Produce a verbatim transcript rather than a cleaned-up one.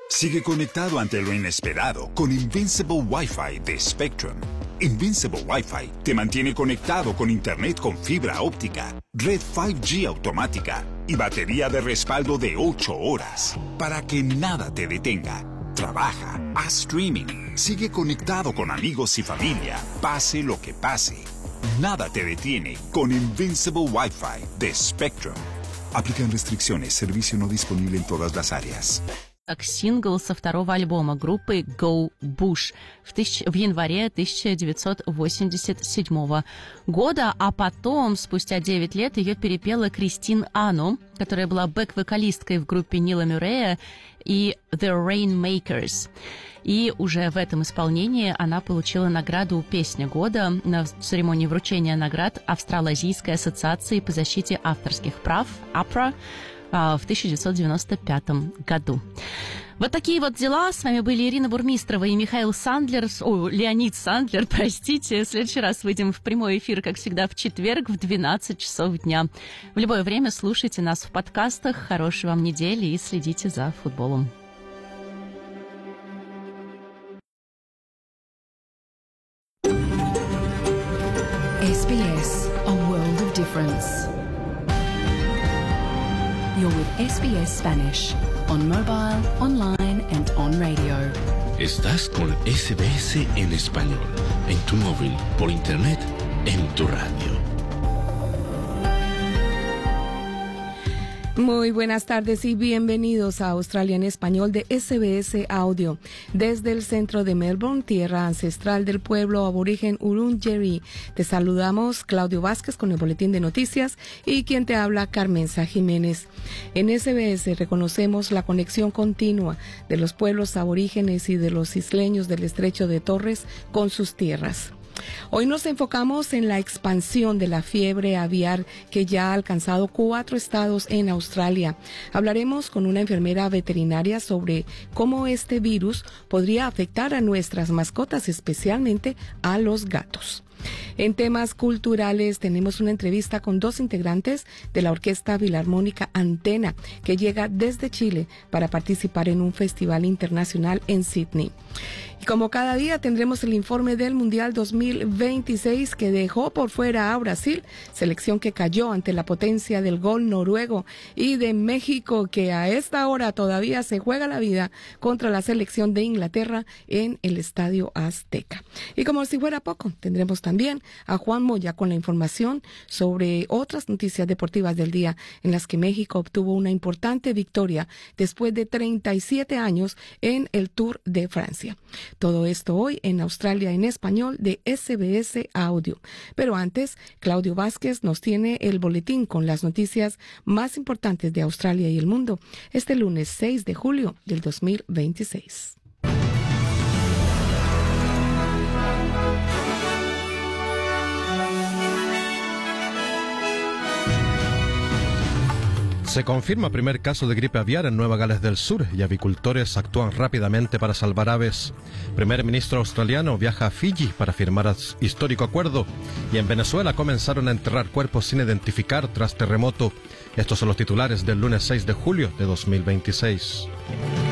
Sigue conectado ante lo inesperado con Invincible Wi-Fi de Spectrum. Invincible Wi-Fi te mantiene conectado con internet con fibra óptica, red cinco G automática y batería de respaldo de ocho horas para que nada te detenga. Trabaja, haz streaming, sigue conectado con amigos y familia, pase lo que pase. Nada te detiene con Invincible Wi-Fi de Spectrum. Aplican restricciones, servicio no disponible en todas las áreas. Как сингл со второго альбома группы Go Bush в, тысяч... в январе тысяча девятьсот восемьдесят седьмого года, а потом, спустя девять лет, ее перепела Кристин Ану, которая была бэк-вокалисткой в группе Нила Мюррея и The Rainmakers. И уже в этом исполнении она получила награду «Песня года» на церемонии вручения наград Австралазийской ассоциации по защите авторских прав эй пи ар а, в тысяча девятьсот девяносто пятом году. Вот такие вот дела. С вами были Ирина Бурмистрова и Михаил Сандлер. О, Леонид Сандлер, простите. В следующий раз выйдем в прямой эфир, как всегда, в четверг в двенадцать часов дня. В любое время слушайте нас в подкастах. Хорошей вам недели и следите за футболом. эс би эс, a world of difference. You're with эс би эс Spanish, on mobile, online and on radio. Estás con S B S en español, en tu móvil, por internet, en tu radio. Muy buenas tardes y bienvenidos a Australia en Español de S B S Audio. Desde el centro de Melbourne, tierra ancestral del pueblo aborigen Wurundjeri, te saludamos Claudio Vázquez con el boletín de noticias y quien te habla Carmenza Jiménez. En S B S reconocemos la conexión continua de los pueblos aborígenes y de los isleños del estrecho de Torres con sus tierras. Hoy nos enfocamos en la expansión de la fiebre aviar que ya ha alcanzado cuatro estados en Australia. Hablaremos con una enfermera veterinaria sobre cómo este virus podría afectar a nuestras mascotas, especialmente a los gatos. En temas culturales tenemos una entrevista con dos integrantes de la Orquesta Filarmónica Antena, que llega desde Chile para participar en un festival internacional en Sydney. Y como cada día tendremos el informe del Mundial dos mil veintiséis que dejó por fuera a Brasil, selección que cayó ante la potencia del gol noruego, y de México, que a esta hora todavía se juega la vida contra la selección de Inglaterra en el Estadio Azteca. Y como si fuera poco, tendremos también a Juan Moya con la información sobre otras noticias deportivas del día en las que México obtuvo una importante victoria después de treinta y siete años en el Tour de Francia. Todo esto hoy en Australia en español de S B S Audio. Pero antes, Claudio Vázquez nos tiene el boletín con las noticias más importantes de Australia y el mundo este lunes seis de julio del dos mil veintiséis. Se confirma primer caso de gripe aviar en Nueva Gales del Sur y avicultores actúan rápidamente para salvar aves. Primer ministro australiano viaja a Fiji para firmar histórico acuerdo. Y en Venezuela comenzaron a enterrar cuerpos sin identificar tras terremoto. Estos son los titulares del lunes seis de julio de dos mil veintiséis.